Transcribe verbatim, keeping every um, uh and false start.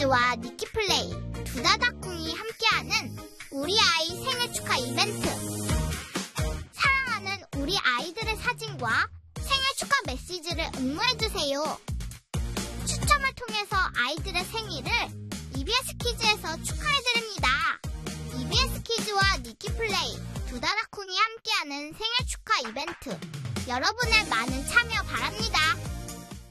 키즈와 니키플레이, 두다다쿵이 함께하는 우리 아이 생일 축하 이벤트. 사랑하는 우리 아이들의 사진과 생일 축하 메시지를 응모해주세요. 추첨을 통해서 아이들의 생일을 이비에스 키즈에서 축하해드립니다. 이비에스 키즈와 니키플레이, 두다다쿵이 함께하는 생일 축하 이벤트. 여러분의 많은 참여 바랍니다.